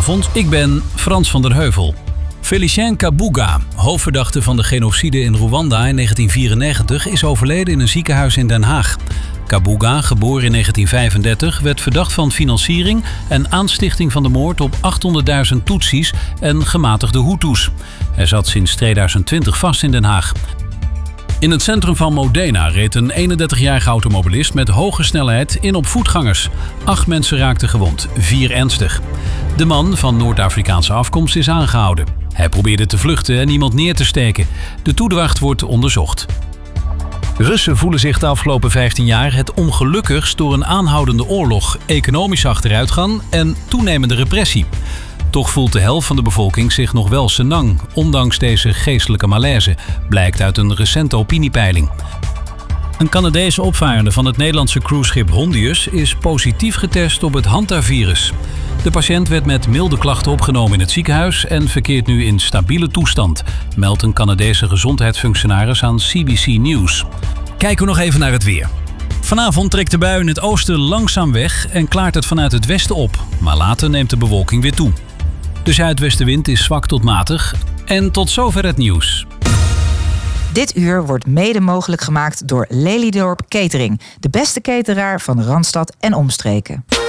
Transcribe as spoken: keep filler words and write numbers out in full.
Goedenavond, ik ben Frans van der Heuvel. Félicien Kabuga, hoofdverdachte van de genocide in Rwanda in negentien vierennegentig, is overleden in een ziekenhuis in Den Haag. Kabuga, geboren in negentien vijfendertig, werd verdacht van financiering en aanstichting van de moord op achthonderdduizend Tutsis en gematigde Hutus. Hij zat sinds tweeduizend twintig vast in Den Haag. In het centrum van Modena reed een eenendertigjarige automobilist met hoge snelheid in op voetgangers. Acht mensen raakten gewond, vier ernstig. De man van Noord-Afrikaanse afkomst is aangehouden. Hij probeerde te vluchten en iemand neer te steken. De toedracht wordt onderzocht. Russen voelen zich de afgelopen vijftien jaar het ongelukkigst door een aanhoudende oorlog, economische achteruitgang en toenemende repressie. Toch voelt de helft van de bevolking zich nog wel senang, ondanks deze geestelijke malaise, blijkt uit een recente opiniepeiling. Een Canadese opvarende van het Nederlandse cruiseschip Hondius is positief getest op het hantavirus. De patiënt werd met milde klachten opgenomen in het ziekenhuis en verkeert nu in stabiele toestand, meldt een Canadese gezondheidsfunctionaris aan C B C News. Kijken we nog even naar het weer. Vanavond trekt de bui in het oosten langzaam weg en klaart het vanuit het westen op, maar later neemt de bewolking weer toe. De zuidwestenwind is zwak tot matig en tot zover het nieuws. Dit uur wordt mede mogelijk gemaakt door Lelydorp Catering, de beste cateraar van Randstad en omstreken.